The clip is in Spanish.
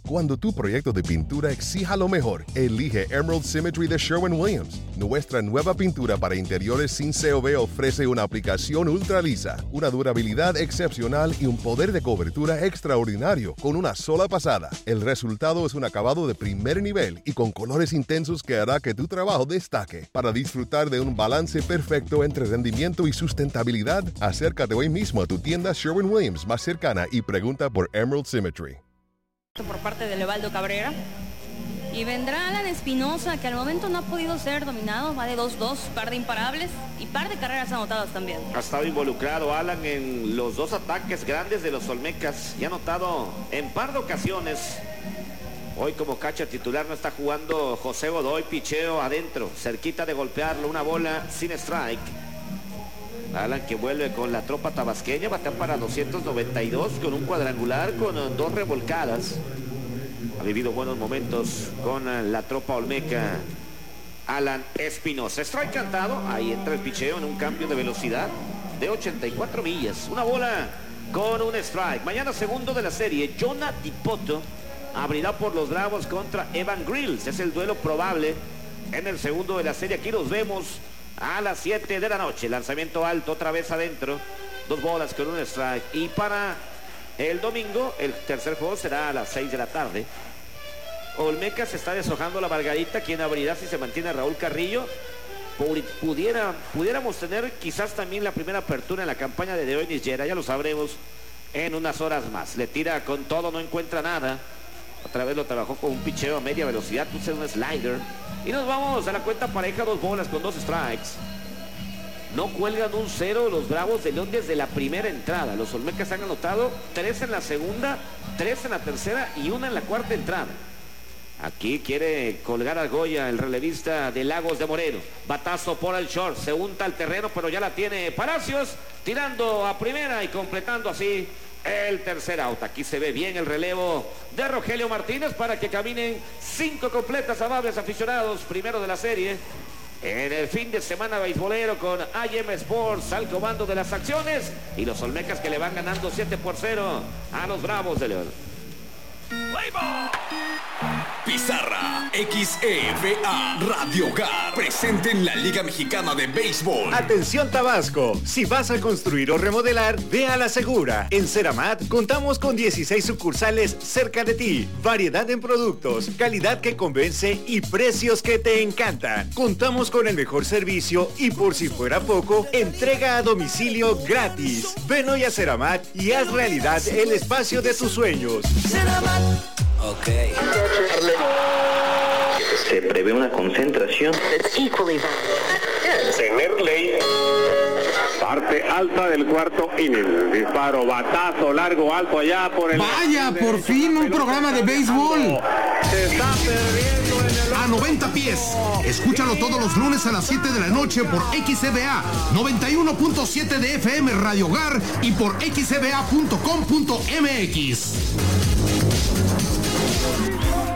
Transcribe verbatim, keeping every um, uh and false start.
Cuando tu proyecto de pintura exija lo mejor, elige Emerald Symmetry de Sherwin-Williams. Nuestra nueva pintura para interiores sin C O V ofrece una aplicación ultra lisa, una durabilidad excepcional y un poder de cobertura extraordinario con una sola pasada. El resultado es un acabado de primer nivel y con colores intensos que hará que tu trabajo destaque. Para disfrutar de un balance perfecto entre rendimiento y sustentabilidad, acércate hoy mismo a tu tienda Sherwin-Williams más cercana y pregunta por Emerald Symmetry. Por parte de Levaldo Cabrera. Y vendrá Alan Espinosa, que al momento no ha podido ser dominado. Va de dos dos, par de imparables y par de carreras anotadas también. Ha estado involucrado Alan en los dos ataques grandes de los Olmecas y ha anotado en par de ocasiones. Hoy como catcher titular no está jugando José Godoy, picheo adentro, cerquita de golpearlo, una bola sin strike. Alan que vuelve con la tropa tabasqueña, batea para doscientos noventa y dos con un cuadrangular con dos revolcadas. Ha vivido buenos momentos con la tropa olmeca Alan Espinosa. Strike cantado, ahí entra el picheo en un cambio de velocidad de ochenta y cuatro millas. Una bola con un strike. Mañana segundo de la serie, Jonah Dipoto abrirá por los Bravos contra Evan Grills. Es el duelo probable en el segundo de la serie. Aquí los vemos a las siete de la noche. Lanzamiento alto, otra vez adentro. Dos bolas con un strike. Y para el domingo, el tercer juego será a las seis de la tarde. Olmeca se está deshojando la Margarita. Quien abrirá si se mantiene Raúl Carrillo. Pudiera, pudiéramos tener quizás también la primera apertura en la campaña de Deonis Yera. Ya lo sabremos en unas horas más. Le tira con todo, no encuentra nada. Otra vez lo trabajó con un picheo a media velocidad. Puse un slider. Y nos vamos a la cuenta pareja, dos bolas con dos strikes. No cuelgan un cero los Bravos de León desde la primera entrada. Los Olmecas han anotado tres en la segunda, tres en la tercera y una en la cuarta entrada. Aquí quiere colgar a Goya, el relevista de Lagos de Moreno. Batazo por el short, se unta el terreno, pero ya la tiene Palacios, tirando a primera y completando así el tercer out. Aquí se ve bien el relevo de Rogelio Martínez para que caminen cinco completas amables aficionados, primero de la serie, en el fin de semana beisbolero con I M Sports al comando de las acciones y los Olmecas que le van ganando siete por cero a los Bravos de León. Pizarra X E V A Radio Hogar presente en la Liga Mexicana de Béisbol. Atención Tabasco, si vas a construir o remodelar, ve a la segura. En Ceramat contamos con dieciséis sucursales cerca de ti, variedad en productos, calidad que convence y precios que te encantan. Contamos con el mejor servicio y por si fuera poco, entrega a domicilio gratis. Ven hoy a Ceramat y haz realidad el espacio de tus sueños. Ceramat. Ok. Se prevé una concentración. Tener ley. Parte alta del cuarto inning. Disparo, batazo, largo, alto allá por el... Vaya, por fin un programa de béisbol. Se está perdiendo en el... A noventa pies. Escúchalo todos los lunes a las siete de la noche por X E V A noventa y uno punto siete de F M Radio Hogar y por x e v a punto com punto m x.